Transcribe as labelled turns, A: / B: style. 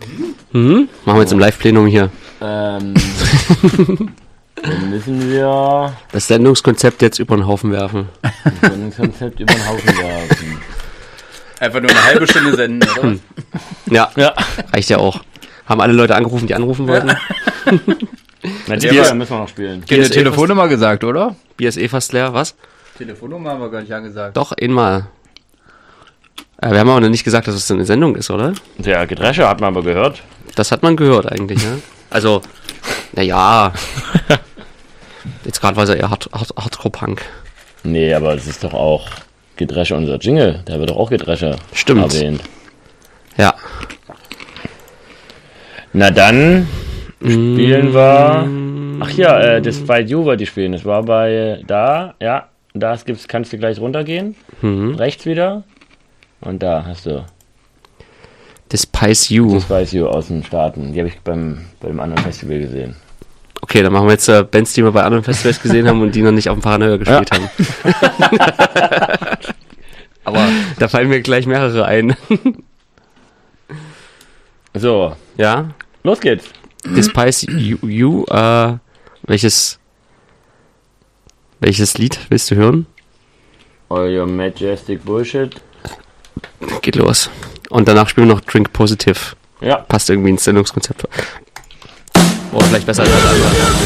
A: Machen wir jetzt im Live-Plenum hier.
B: Dann müssen wir
A: Das Sendungskonzept jetzt über den Haufen werfen.
B: das Sendungskonzept über den Haufen werfen.
C: Einfach nur eine halbe Stunde senden, oder?
A: Ja, reicht ja auch. Haben alle Leute angerufen, die anrufen wollten?
B: Na, die
A: Bier ist-
B: müssen wir noch spielen.
C: Keine
A: ist eh
C: Telefonnummer gesagt, oder?
A: Bier ist eh fast leer, was?
C: Telefonnummer haben wir gar nicht angesagt.
A: Doch, einmal. Wir haben aber noch nicht gesagt, dass es eine Sendung ist, oder?
B: Der Gedresche hat man aber gehört.
A: Das hat man gehört eigentlich, ne? Also, naja. Jetzt gerade war es ja eher Hardcore-Punk.
B: Nee, aber es ist doch auch Gedresche unser Jingle. Da wird doch auch Gedresche
A: Stimmt.
B: erwähnt.
A: Ja.
B: Na dann spielen wir... Ach ja, das bei You wollte ich spielen. Das war bei da, ja. Da kannst du gleich runtergehen. Rechts wieder. Und da hast du
A: Despise You.
B: Spice You aus den Staaten. Die habe ich beim anderen Festival gesehen.
A: Okay, dann machen wir jetzt Bands, die wir bei anderen Festivals gesehen haben und die noch nicht auf dem Paranoia gespielt haben.
C: Aber
A: Da fallen mir gleich mehrere ein.
B: So,
A: Ja?
B: los geht's.
A: Despise You, welches Lied willst du hören?
B: All your majestic bullshit.
A: Geht los. Und danach spielen wir noch Drink Positive.
B: Ja.
A: Passt irgendwie ins Sendungskonzept. Oh, vielleicht besser als das andere.